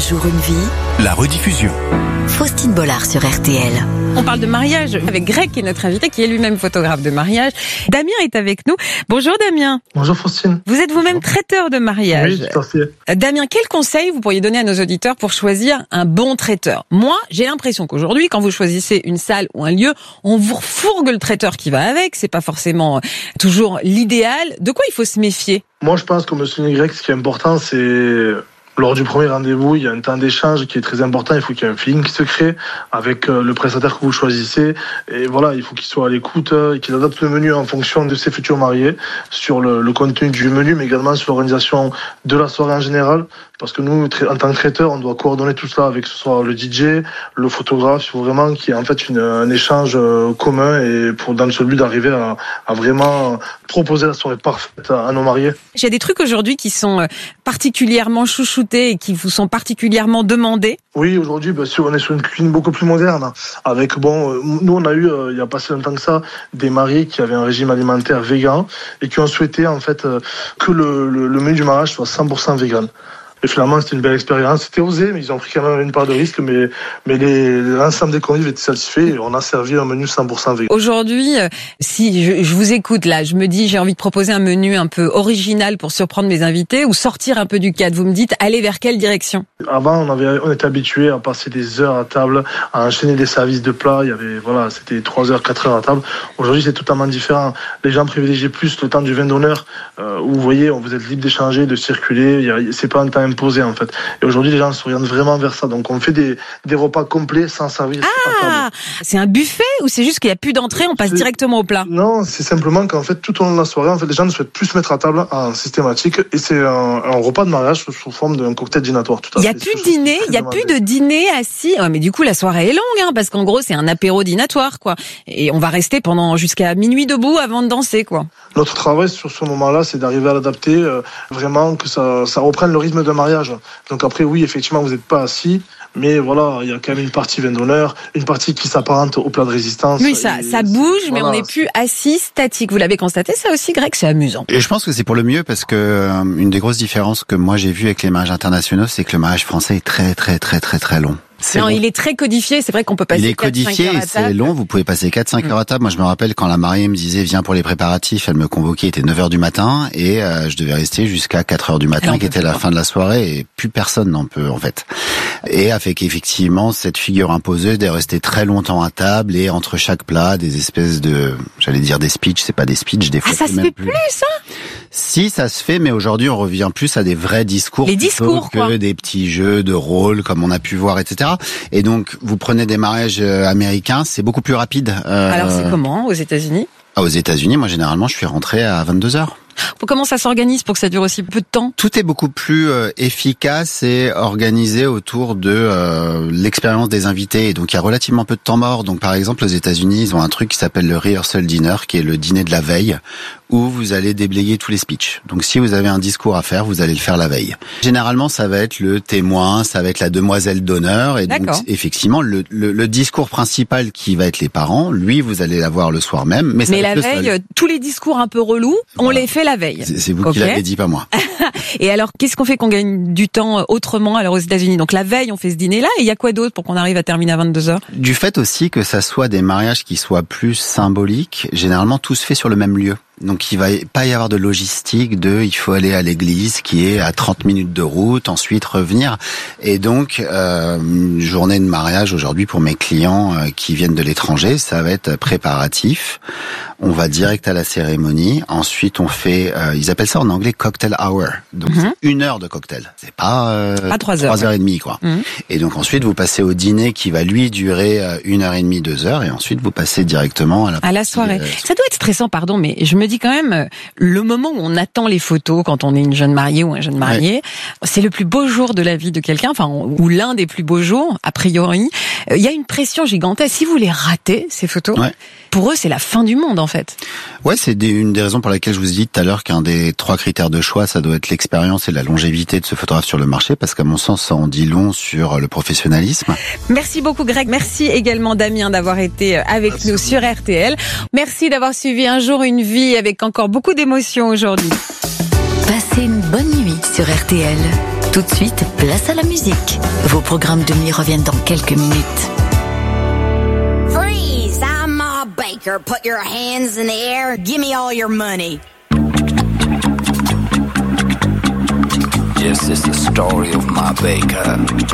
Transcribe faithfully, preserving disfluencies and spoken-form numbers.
jour une vie. La rediffusion. Faustine Bollard sur R T L. On parle de mariage avec Greg qui est notre invité, qui est lui-même photographe de mariage. Damien est avec nous. Bonjour Damien. Bonjour Faustine. Vous êtes vous-même traiteur de mariage. Oui, tout à fait. Damien, quel conseil vous pourriez donner à nos auditeurs pour choisir un bon traiteur? Moi, j'ai l'impression qu'aujourd'hui, quand vous choisissez une salle ou un lieu, on vous refourgue le traiteur qui va avec. C'est pas forcément toujours l'idéal. De quoi il faut se méfier? Moi, je pense, comme le souligne Greg, ce qui est important, c'est... Lors du premier rendez-vous, il y a un temps d'échange qui est très important. Il faut qu'il y ait un feeling qui se crée avec le prestataire que vous choisissez. Et voilà, il faut qu'il soit à l'écoute et qu'il adapte le menu en fonction de ses futurs mariés, sur le, le contenu du menu, mais également sur l'organisation de la soirée en général. Parce que nous, en tant que traiteur, on doit coordonner tout cela avec ce soit le D J, le photographe. Il faut vraiment qu'il y ait en fait une, un échange commun et pour dans le but d'arriver à, à vraiment proposer la soirée parfaite à, à nos mariés. J'ai des trucs aujourd'hui qui sont particulièrement chouchoutés et qui vous sont particulièrement demandés. Oui, aujourd'hui, bien sûr, on est sur une cuisine beaucoup plus moderne. Avec, bon, nous, on a eu, euh, il y a pas si longtemps que ça, des mariés qui avaient un régime alimentaire végan et qui ont souhaité, en fait, euh, que le, le, le menu du mariage soit cent pour cent végan. Et finalement, c'était une belle expérience. C'était osé, mais ils ont pris quand même une part de risque. Mais, mais les, l'ensemble des convives étaient satisfaits et on a servi un menu cent pour cent végan. Aujourd'hui, euh, si je, je vous écoute là, je me dis j'ai envie de proposer un menu un peu original pour surprendre mes invités ou sortir un peu du cadre. Vous me dites, allez vers quelle direction? Avant, on avait, on était habitué à passer des heures à table, à enchaîner des services de plats. Il y avait, voilà, c'était trois heures, quatre heures à table. Aujourd'hui, c'est totalement différent. Les gens privilégient plus le temps du vin d'honneur, euh, où vous voyez, vous êtes libre d'échanger, de circuler. Il y a, c'est pas un temps imposé, en fait. Et aujourd'hui, les gens s'orientent vraiment vers ça. Donc, on fait des, des repas complets sans service. Ah! C'est un buffet ou c'est juste qu'il n'y a plus d'entrée, on passe c'est... directement au plat? Non, c'est simplement qu'en fait, tout au long de la soirée, en fait, les gens ne souhaitent plus se mettre à table en systématique. Et c'est un, un repas de mariage sous forme d'un cocktail dînatoire. Tout à il n'y a plus de dîner, il n'y a demandé. plus de dîner assis. Ouais, mais du coup, la soirée est longue, hein, parce qu'en gros, c'est un apéro dînatoire, quoi. Et on va rester pendant jusqu'à minuit debout avant de danser, quoi. Notre travail sur ce moment-là, c'est d'arriver à l'adapter, euh, vraiment que ça, ça reprenne le rythme d'un mariage. Donc après, oui, effectivement, vous n'êtes pas assis, mais voilà, il y a quand même une partie vin d'honneur, une partie qui s'apparente au plat de résistance. Oui, ça, ça bouge, mais voilà, on n'est plus assis, statique. Vous l'avez constaté, ça aussi, Greg, c'est amusant. Et je pense que c'est pour le mieux parce que euh, une des grosses différences que moi j'ai vues avec les mariages internationaux, c'est que le mariage français est très, très, très, très, très long. C'est non, long. Il est très codifié, c'est vrai qu'on peut passer il est codifié et c'est long, vous pouvez passer quatre cinq mmh. heures à table. Moi je me rappelle quand la mariée me disait viens pour les préparatifs, elle me convoquait, il était neuf heures du matin et euh, je devais rester jusqu'à quatre heures du matin alors, qui était la fin de la soirée et plus personne n'en peut en fait. Et avec effectivement cette figure imposeuse de rester très longtemps à table et entre chaque plat des espèces de, j'allais dire des speeches, c'est pas des speeches des fois. Ah ça se fait plus, plus ça? Si ça se fait, mais aujourd'hui on revient plus à des vrais discours, les discours que quoi. Des petits jeux de rôle comme on a pu voir, et cetera. Et donc, vous prenez des mariages américains, c'est beaucoup plus rapide. Euh... Alors, c'est comment aux États-Unis? Ah, aux États-Unis, moi, généralement, je suis rentré à vingt-deux heures. Comment ça s'organise pour que ça dure aussi peu de temps? Tout est beaucoup plus euh, efficace et organisé autour de euh, l'expérience des invités. Et donc, il y a relativement peu de temps mort. Donc, par exemple, aux États-Unis, ils ont un truc qui s'appelle le rehearsal dinner, qui est le dîner de la veille, où vous allez déblayer tous les speeches. Donc, si vous avez un discours à faire, vous allez le faire la veille. Généralement, ça va être le témoin, ça va être la demoiselle d'honneur. Et D'accord. donc, effectivement, le, le, le discours principal qui va être les parents, lui, vous allez l'avoir le soir même. Mais, ça mais va la être veille, le seul. Tous les discours un peu relous, on voilà. les fait la veille. C'est, c'est vous okay. qui l'avez dit, pas moi. Et alors, qu'est-ce qu'on fait qu'on gagne du temps autrement alors aux États-Unis? Donc la veille, on fait ce dîner-là, et il y a quoi d'autre pour qu'on arrive à terminer à vingt-deux heures? Du fait aussi que ça soit des mariages qui soient plus symboliques, généralement tout se fait sur le même lieu. Donc il va pas y avoir de logistique de il faut aller à l'église qui est à trente minutes de route, ensuite revenir. Et donc euh, une journée de mariage aujourd'hui pour mes clients euh, qui viennent de l'étranger, ça va être préparatif. On va direct à la cérémonie. Ensuite on fait, euh, ils appellent ça en anglais cocktail hour. Donc mm-hmm. c'est une heure de cocktail. C'est pas euh, à trois heures, trois heures et demie quoi. Mm-hmm. Et donc ensuite vous passez au dîner qui va lui durer euh, une heure et demie, deux heures, et ensuite vous passez directement à la à la soirée. Euh, ça doit être stressant, pardon, mais je me dis quand même, le moment où on attend les photos quand on est une jeune mariée ou un jeune marié, ouais. c'est le plus beau jour de la vie de quelqu'un, enfin, ou l'un des plus beaux jours, a priori. Il y a une pression gigantesque. Si vous les ratez, ces photos, ouais. pour eux, c'est la fin du monde, en fait. Ouais, c'est des, une des raisons pour lesquelles je vous ai dit tout à l'heure qu'un des trois critères de choix, ça doit être l'expérience et la longévité de ce photographe sur le marché, parce qu'à mon sens, ça en dit long sur le professionnalisme. Merci beaucoup, Greg. Merci également, Damien, d'avoir été avec Merci nous sur R T L. Merci d'avoir suivi Un jour, une vie avec encore beaucoup d'émotions aujourd'hui. Passez une bonne nuit sur R T L. Tout de suite, place à la musique. Vos programmes de nuit reviennent dans quelques minutes. Freeze! I'm Ma Baker. Put your hands in the air. Give me all your money. This is the story of Ma Baker.